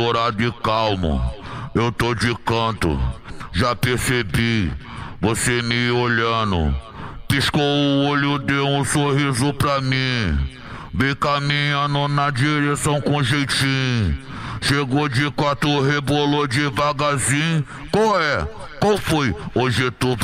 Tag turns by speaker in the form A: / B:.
A: dourado e calmo, eu tô de canto, já percebi, você me olhando. Piscou o olho, deu um sorriso pra mim, vem caminhando na direção com jeitinho. Chegou de quatro, rebolou devagarzinho. Qual é? Qual foi? Hoje tu